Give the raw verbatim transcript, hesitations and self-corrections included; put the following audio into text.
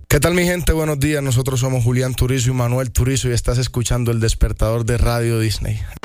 ¿Qué tal mi gente? Buenos días, nosotros somos Julián Turizo y Manuel Turizo y estás escuchando El Despertador de Radio Disney.